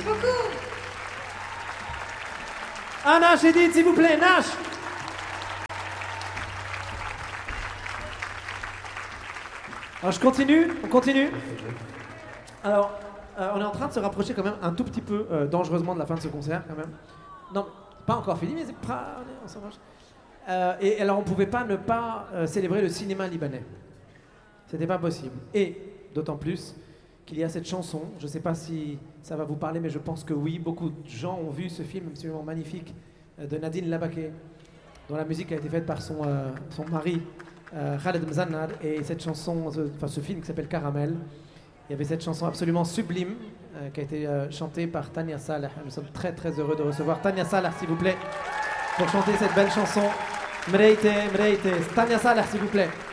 Merci beaucoup. Ah, Nash, Edith, s'il vous plaît, Nash. Alors, je continue, on continue. Alors, on est en train de se rapprocher quand même un tout petit peu dangereusement de la fin de ce concert, quand même. Non, pas encore fini, mais on s'en marche. Et alors, on pouvait pas ne pas célébrer le cinéma libanais. C'était pas possible. Et d'autant plus qu'il y a cette chanson, je sais pas si ça va vous parler, mais je pense que oui, beaucoup de gens ont vu ce film absolument magnifique de Nadine Labaké, dont la musique a été faite par son mari, Khaled Mzannad, et cette chanson, ce film qui s'appelle Caramel, il y avait cette chanson absolument sublime qui a été chantée par Tania Saleh. Nous sommes très très heureux de recevoir Tania Saleh, s'il vous plaît, pour chanter cette belle chanson. Mreite, Mreite. Tania Saleh, s'il vous plaît.